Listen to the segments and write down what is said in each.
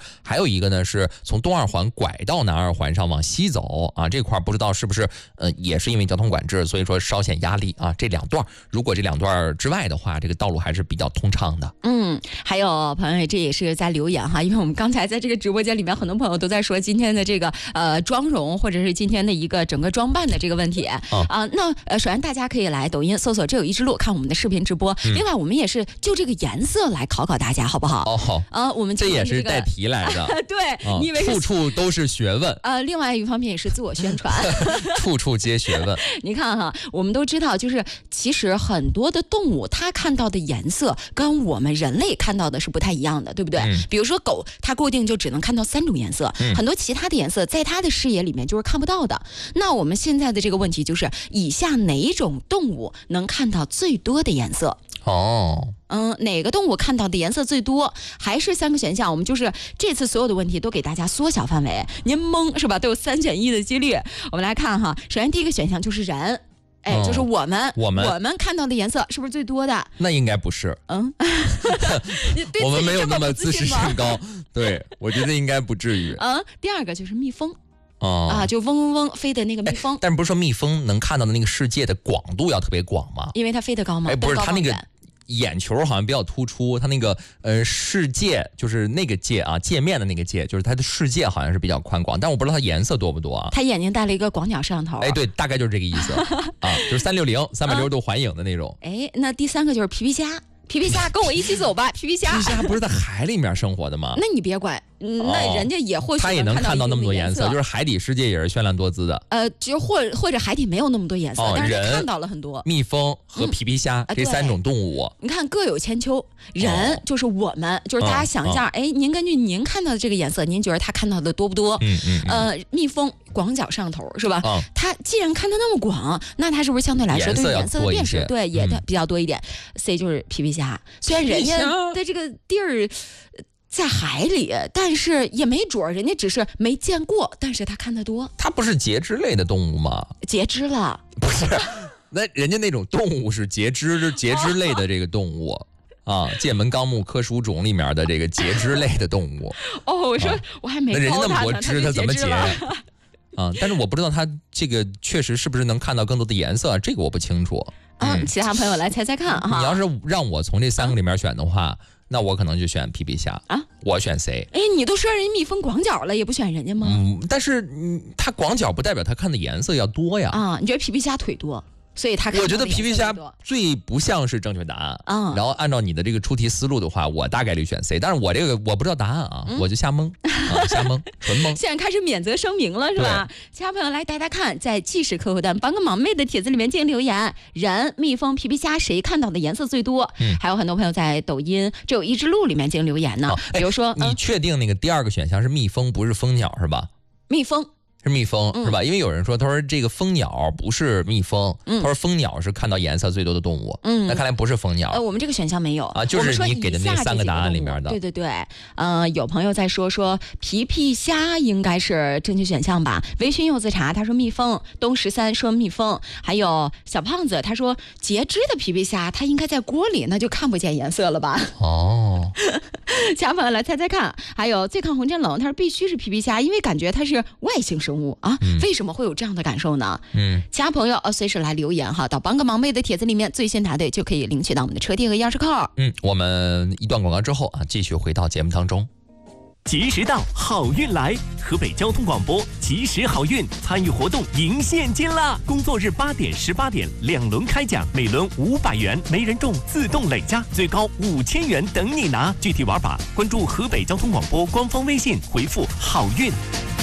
还有一个呢是从东二环拐到南二环上往西走啊，这块不知道是不是也是因为交通管制，所以说稍显压力啊。这两段如果这两段之外的话，这个道路还是比较通畅的。 还有朋友这也是在留言哈，因为我们刚才在这个直播间里面，很多朋友都在说今天的这个妆容或者是今天的一个整个装扮的这个问题那首先大家可以来抖音搜索“这有一之路”看我们的视频直播。另外我们也是就这个颜色来考大家，好不好？我们这也是带题来的。 对，你以为处处都是学问。 另外一方面也是自我宣传。 处处皆学问。 你看哈，我们都知道，就是其实很多的动物它看到的颜色跟我们人类看到的是不太一样的，对不对？比如说狗，它固定就只能看到3种颜色，很多其他的颜色在它的视野里面就是看不到的。那我们现在的这个问题就是，以下哪种动物能看到最多的颜色？哪个动物看到的颜色最多？还是3个选项？我们就是这次所有的问题都给大家缩小范围，您蒙是吧？都有3选1的几率。我们来看哈，首先第一个选项就是人。就是我们看到的颜色是不是最多的？ 那应该不是。我们没有那么自视甚高。对，我觉得应该不至于。 第二个就是蜜蜂。就嗡嗡嗡飞的那个蜜蜂。 但是不是说蜜蜂能看到的那个世界的广度要特别广吗？ 因为它飞得高吗？ 不是，它那个眼球好像比较突出，它那个世界就是那个界啊，界面的那个界，就是它的世界好像是比较宽广，但我不知道它颜色多不多啊。 它眼睛戴了一个广角摄像头。 对，大概就是这个意思就是360度环影的那种。 那第3个就是皮皮虾。皮皮虾跟我一起走吧，皮皮虾不是在海里面生活的吗？ 那你别管，那人家也或许他也能看到那么多颜色，就是海底世界也是绚烂多姿的。 就或者海底没有那么多颜色，但是看到了很多。 蜜蜂和皮皮虾这3种动物， 你看各有千秋。人就是我们，就是大家想一下，您根据您看到的这个颜色，您觉得他看到的多不多？蜜蜂广角摄像头是吧？它既然看得那么广，那它是不是相对来说对颜色的辨识也比较多一点？C 就是皮皮虾，虽然人家的这个地儿在海里，但是也没准人家只是没见过，但是他看得多。 它不是节肢类的动物吗？ 节肢了？ 不是，那人家那种动物是节肢类的这个动物。界门纲目科属种里面的这个节肢类的动物。 我说我还没。 那人家那么多肢，它怎么节？但是我不知道它这个确实是不是能看到更多的颜色，这个我不清楚。 其他朋友来猜猜看哈。 你要是让我从这3个里面选的话，那我可能就选皮皮虾我选谁？ 你都说人家蜜蜂广角了，也不选人家吗？ 但是它广角不代表它看的颜色要多呀。 你觉得皮皮虾腿多？所以我觉得皮皮虾最不像是正确答案。然后按照你的这个出题思路的话，我大概率选 C， 但是我这个我不知道答案我就瞎蒙瞎蒙，纯蒙。 现在开始免责声明了是吧？其他朋友来大家看，在即时客户端帮个忙妹的帖子里面进行留言，人、蜜蜂、皮皮虾谁看到的颜色最多？还有很多朋友在抖音这有一之路里面进行留言呢。比如说你确定那个第2个选项是蜜蜂不是蜂鸟是吧？ 蜜蜂是蜜蜂是吧？因为有人说，他说这个蜂鸟不是蜜蜂，他说蜂鸟是看到颜色最多的动物。那看来不是蜂鸟。 我们这个选项没有就是你给的那3个答案里面的。 对。有朋友在说皮皮虾应该是正确选项吧？微醺柚子茶他说蜜蜂，东13说蜜蜂，还有小胖子他说节肢的皮皮虾，它应该在锅里，那就看不见颜色了吧？其他朋友来猜猜看。还有最抗红真冷他说必须是皮皮虾，因为感觉它是外星生物为什么会有这样的感受呢？其他朋友随时来留言哈，到帮个忙妹的帖子里面，最先答对就可以领取到我们的车贴和钥匙扣。 我们一段广告之后继续回到节目当中。 及时到，好运来！河北交通广播及时好运参与活动赢现金啦！工作日8点、18点2轮开奖，每轮500元，没人中自动累加，最高5000元等你拿。具体玩法关注河北交通广播官方微信，回复好运。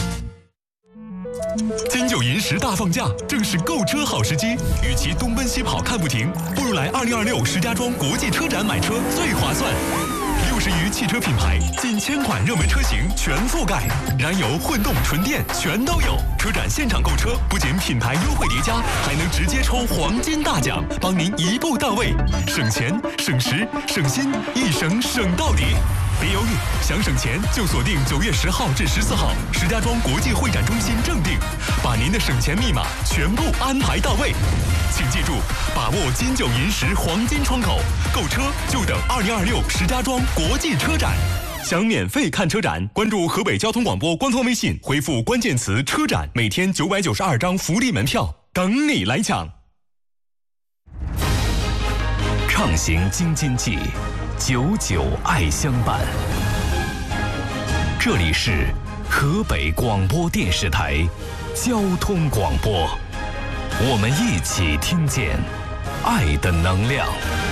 金九银10大放假，正是购车好时机。与其东奔西跑看不停，不如来2026石家庄国际车展买车最划算。60余汽车品牌，近1000款热门车型全覆盖，燃油、混动、纯电全都有。车展现场购车，不仅品牌优惠叠加，还能直接抽黄金大奖，帮您一步到位，省钱、省时、省心，一省省到底。别犹豫，想省钱就锁定9月10号至14号石家庄国际会展中心正定，把您的省钱密码全部安排到位。请记住，把握金9银10黄金窗口，购车就等2026石家庄国际车展。 想免费看车展，关注河北交通广播官方微信，回复关键词车展，每天992张福利门票等你来抢。 畅行京津冀，久久爱相伴。这里是河北广播电视台交通广播，我们一起听见爱的能量。